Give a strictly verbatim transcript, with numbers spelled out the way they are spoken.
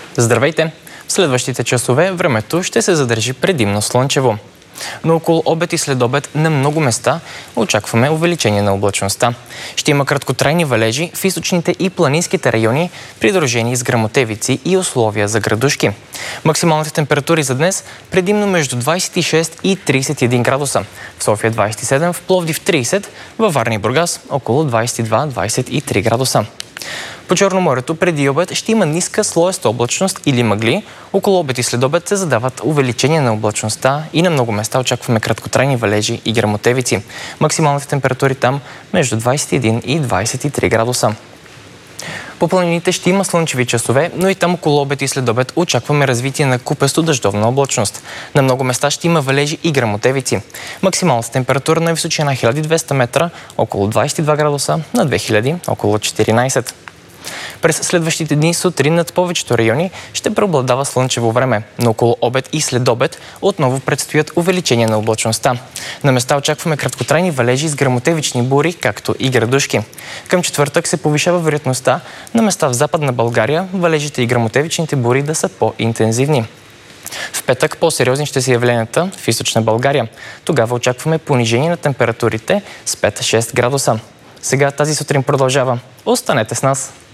Здравейте! В следващите часове времето ще се задържи предимно слънчево. Но около обед и следобед на много места очакваме увеличение на облачността. Ще има краткотрайни валежи в източните и планинските райони, придружени с гръмотевици и условия за градушки. Максималните температури за днес предимно между двадесет и шест и тридесет и един градуса. В София двадесет и седем, в Пловдив тридесет, във Варна и Бургас около двадесет и два до двадесет и три градуса. По Черноморието преди обед ще има ниска слоеста облачност или мъгли. Около обед и следобед се задават увеличение на облачността и на много места очакваме краткотрайни валежи и гръмотевици. Максималните температури там между двадесет и един и двадесет и три градуса. По планините ще има слънчеви часове, но и там около обед и следобед очакваме развитие на купесто дъждовна облачност. На много места ще има валежи и гръмотевици. Максималната температура на височина хиляда и двеста метра около двадесет и два градуса, на две хиляди около четиринадесет. През следващите дни сутрин над повечето райони ще преобладава слънчево време, но около обед и следобед отново предстоят увеличение на облачността. На места очакваме краткотрайни валежи с гръмотевични бури, както и градушки. Към четвъртък се повишава вероятността на места в Западна България валежите и гръмотевичните бури да са по-интензивни. В петък по-сериозни ще са явленията в Източна България. Тогава очакваме понижение на температурите с пет до шест градуса. Сега тази сутрин продължава. Останете с нас!